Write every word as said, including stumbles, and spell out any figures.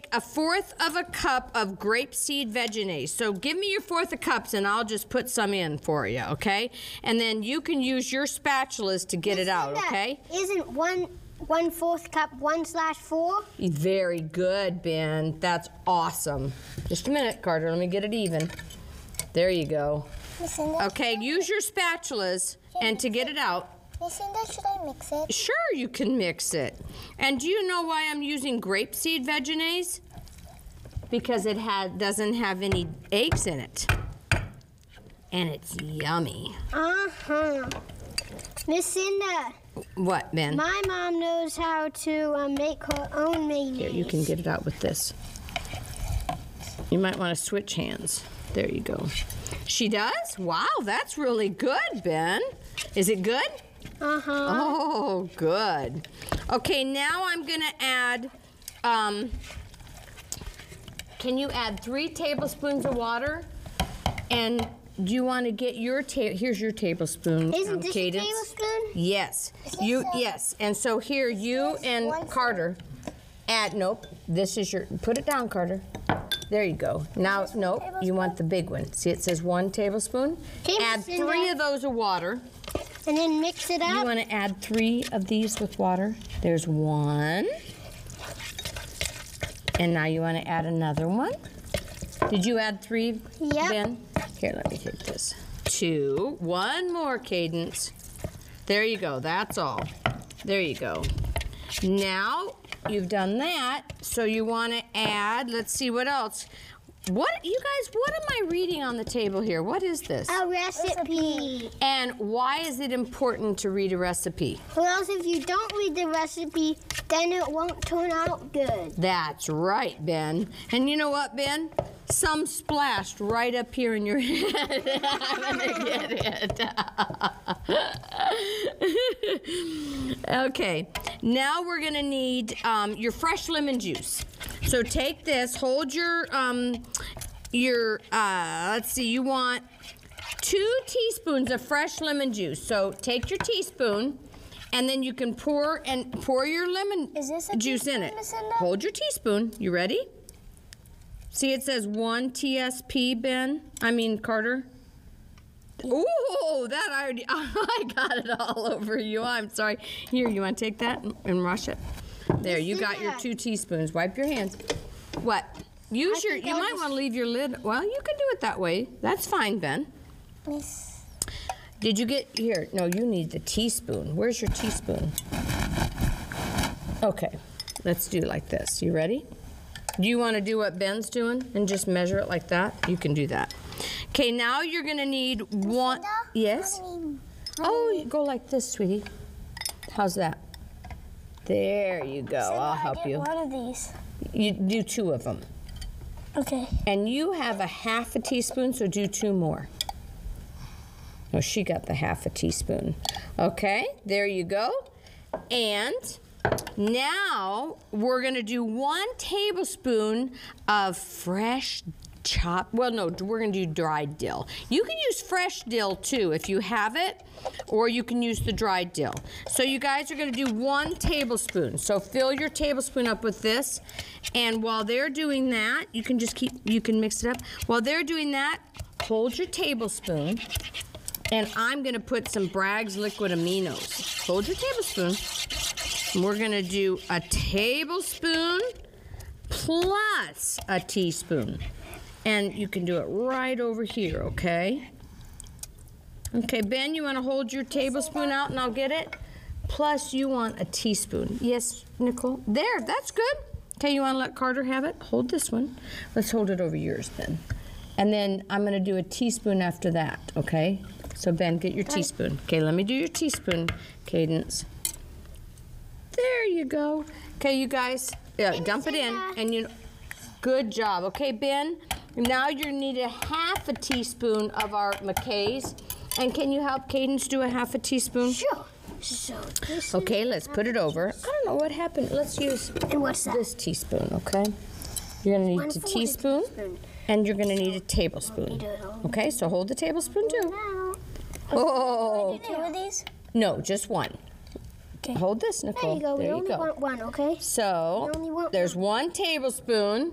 take a fourth of a cup of grapeseed Vegenaise. So give me your fourth of cups and I'll just put some in for you, okay? And then you can use your spatulas to get it out, okay? Isn't one one fourth cup one slash four? Very good, Ben. That's awesome. Just a minute, Carter. Let me get it even. There you go. Okay, use your spatulas and to get it out. Miss Cinda, should I mix it? Sure, you can mix it. And do you know why I'm using grapeseed Vegenaise? Because it had, doesn't have any eggs in it. And it's yummy. Uh-huh. Miss Cinda. What, Ben? My mom knows how to uh, make her own mayonnaise. Here, you can get it out with this. You might want to switch hands. There you go. She does? Wow, that's really good, Ben. Is it good? Uh-huh. Oh, good. Okay, now I'm going to add, um, can you add three tablespoons of water? And do you want to get your, ta here's your tablespoon, Isn't um, this Cadence. a tablespoon? Yes. You, a- yes. And so here, you and one Carter add, nope, this is your, put it down, Carter. There you go. Now, nope, you want the big one. See, it says one tablespoon. Add Tablespoon, three yeah. of those of water. And then mix it You up. want to add three of these with water. There's one. And now you want to add another one. Did you add three, Yep. Ben? Here, let me take this. Two. One more, Cadence. There you go. That's all. There you go. Now, you've done that, so you want to add, let's see what else. What, you guys, what am I reading on the table here? What is this? A recipe. And why is it important to read a recipe? Well, if you don't read the recipe, then it won't turn out good. That's right, Ben. And you know what, Ben? Some splashed right up here in your head. I'm gonna get it. Okay, now we're gonna need um, your fresh lemon juice. So take this, hold your, um, your, uh, let's see, you want two teaspoons of fresh lemon juice. So take your teaspoon, and then you can pour and pour your lemon Is this a juice in teaspoon, it. Miss Linda? Hold your teaspoon. You ready? See, it says one T S P, Ben. I mean, Carter. Ooh, that I already, I got it all over you. I'm sorry. Here, you want to take that and, and rush it? There, you got your two teaspoons. Wipe your hands. What? Use I your, think you I'll might just- want to leave your lid. Well, you can do it that way. That's fine, Ben. Miss. Did you get, here, no, you need the teaspoon. Where's your teaspoon? Okay, let's do it like this. You ready? Do you want to do what Ben's doing and just measure it like that? You can do that. Okay, now you're going to need one. Linda? Yes? Honey, Oh, you go like this, sweetie. How's that? There you go. Cinda, I'll I help get you. one of these. You do two of them. Okay. And you have a half a teaspoon, so do two more. Oh, she got the half a teaspoon. Okay, there you go. And now we're gonna do one tablespoon of fresh chopped, well, no, we're gonna do dried dill. You can use fresh dill too if you have it, or you can use the dried dill. So you guys are gonna do one tablespoon. So fill your tablespoon up with this, and while they're doing that, you can just keep, you can mix it up. While they're doing that, hold your tablespoon, and I'm gonna put some Bragg's Liquid Aminos. Hold your tablespoon. And we're gonna do a tablespoon plus a teaspoon. And you can do it right over here, okay? Okay, Ben, you wanna hold your tablespoon out and I'll get it? Plus you want a teaspoon. Yes, Nicole? There, that's good. Okay, you wanna let Carter have it? Hold this one. Let's hold it over yours, Ben. And then I'm gonna do a teaspoon after that, okay? So Ben, get your teaspoon. Okay, let me do your teaspoon, Cadence. There you go. Okay, you guys, yeah, dump it in, and you, good job. Okay, Ben, now you need a half a teaspoon of our McKay's. And can you help Cadence do a half a teaspoon? Sure. So this Okay, let's put it over. I don't know what happened. Let's use And what's that? this teaspoon, okay? You're gonna need One a full teaspoon, teaspoon. and you're gonna need a tablespoon. Okay, so hold the tablespoon too. Now, Oh, two of these? no, just one. Okay. Hold this, Nicole. There you go. We There you only go. want one, okay? So We only want there's one tablespoon